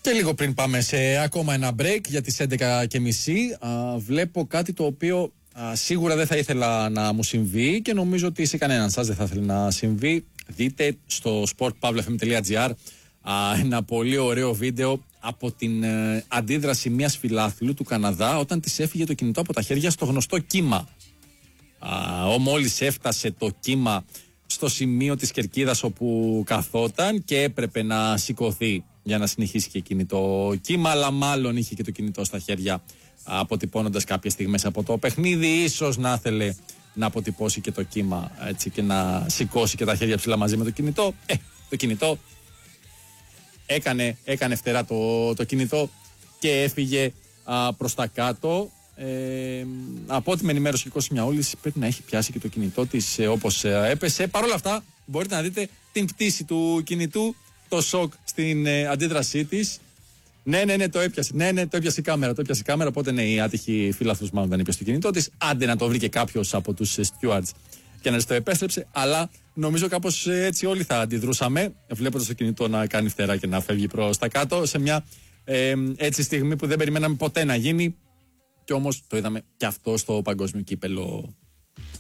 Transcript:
Και λίγο πριν πάμε σε ακόμα ένα break για τις 11:30, βλέπω κάτι το οποίο σίγουρα δεν θα ήθελα να μου συμβεί και νομίζω ότι σε κανέναν σας δεν θα ήθελε να συμβεί. Δείτε στο sportpavlafm.gr ένα πολύ ωραίο βίντεο από την αντίδραση μιας φιλάθλου του Καναδά όταν της έφυγε το κινητό από τα χέρια στο γνωστό κύμα. Μόλις έφτασε το κύμα στο σημείο της κερκίδας όπου καθόταν και έπρεπε να σηκωθεί για να συνεχίσει και εκείνη το κύμα, αλλά μάλλον είχε και το κινητό στα χέρια αποτυπώνοντας κάποιες στιγμές από το παιχνίδι. Ίσως να ήθελε να αποτυπώσει και το κύμα έτσι, και να σηκώσει και τα χέρια ψηλά μαζί με το κινητό. Το κινητό έκανε φτερά το κινητό και έφυγε προς τα κάτω. Από ό,τι με ενημέρωσε η Κώστα Μιαούλης, πρέπει να έχει πιάσει και το κινητό της όπως έπεσε. Παρ' όλα αυτά μπορείτε να δείτε την πτήση του κινητού, το σοκ στην αντίδρασή της. Ναι, το έπιασε. Το έπιασε η κάμερα. Οπότε η άτυχη φίλαθλος μάλλον δεν έπιασε το κινητό της. Άντε να το βρήκε κάποιος από τους stewards και να της το επέστρεψε. Αλλά νομίζω κάπως έτσι όλοι θα αντιδρούσαμε, βλέποντας το κινητό να κάνει φτερά και να φεύγει προς τα κάτω, σε μια έτσι στιγμή που δεν περιμέναμε ποτέ να γίνει. Και όμως το είδαμε και αυτό στο παγκόσμιο κύπελο